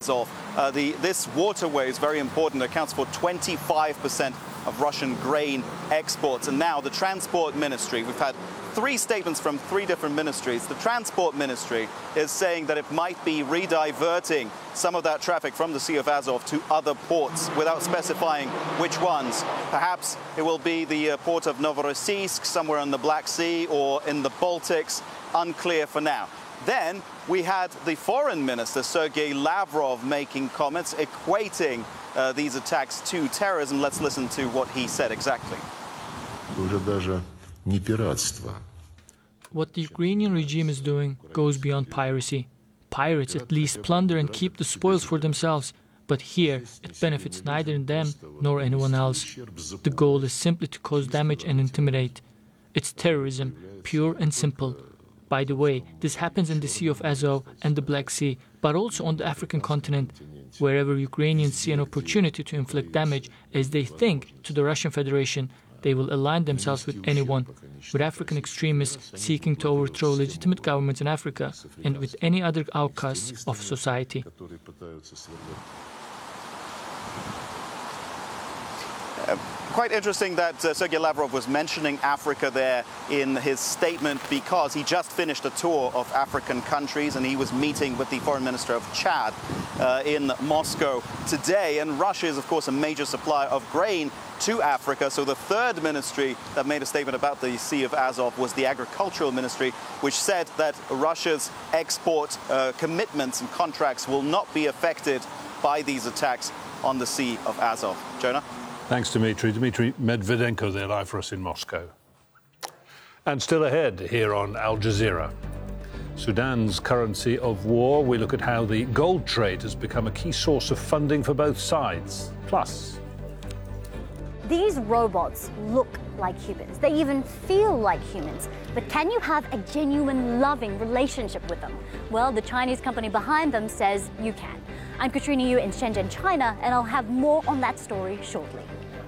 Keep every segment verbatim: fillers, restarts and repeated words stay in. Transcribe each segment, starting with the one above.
Azov. Uh, the, this waterway is very important. It accounts for twenty-five percent of Russian grain exports. And now the Transport Ministry, we've had three statements from three different ministries. The Transport Ministry is saying that it might be rediverting some of that traffic from the Sea of Azov to other ports without specifying which ones. Perhaps it will be the uh, port of Novorossiysk, somewhere in the Black Sea or in the Baltics. Unclear for now. Then we had the Foreign Minister, Sergei Lavrov, making comments equating uh, these attacks to terrorism. Let's listen to what he said exactly. What the Ukrainian regime is doing goes beyond piracy. Pirates at least plunder and keep the spoils for themselves, but here it benefits neither them nor anyone else. The goal is simply to cause damage and intimidate. It's terrorism, pure and simple. By the way, this happens in the Sea of Azov and the Black Sea, but also on the African continent. Wherever Ukrainians see an opportunity to inflict damage, as they think, to the Russian Federation, they will align themselves with anyone, with African extremists seeking to overthrow legitimate governments in Africa, and with any other outcasts of society. Uh, quite interesting that uh, Sergei Lavrov was mentioning Africa there in his statement, because he just finished a tour of African countries and he was meeting with the Foreign Minister of Chad uh, in Moscow today. And Russia is, of course, a major supplier of grain to Africa. So the third ministry that made a statement about the Sea of Azov was the Agricultural Ministry, which said that Russia's export uh, commitments and contracts will not be affected by these attacks on the Sea of Azov. Jonah? Thanks, Dmitry. Dmitry Medvedenko there live for us in Moscow. And still ahead here on Al Jazeera. Sudan's currency of war. We look at how the gold trade has become a key source of funding for both sides. Plus, these robots look like humans. They even feel like humans. But can you have a genuine, loving relationship with them? Well, the Chinese company behind them says you can. I'm Katrina Yu in Shenzhen, China, and I'll have more on that story shortly.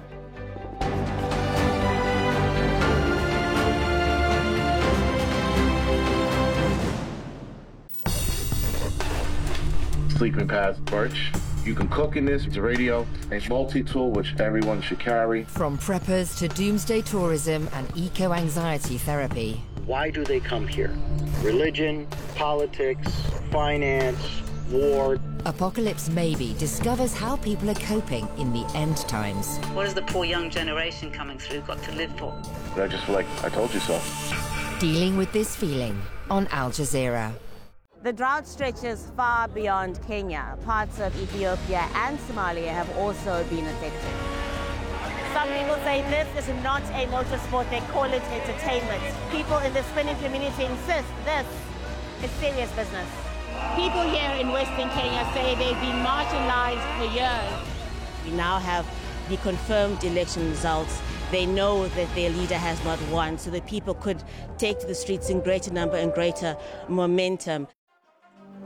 Sleeping Path Birch. You can cook in this. It's a radio, a multi-tool which everyone should carry. From preppers to doomsday tourism and eco-anxiety therapy. Why do they come here? Religion, politics, finance, war. Apocalypse Maybe discovers how people are coping in the end times. What has the poor young generation coming through got to live for? I just feel like I told you so. Dealing with this feeling on Al Jazeera. The drought stretches far beyond Kenya. Parts of Ethiopia and Somalia have also been affected. Some people say this is not a motorsport, they call it entertainment. People in the spinning community insist this is serious business. People here in Western Kenya say they've been marginalized for years. We now have the confirmed election results. They know that their leader has not won, so the people could take to the streets in greater number and greater momentum.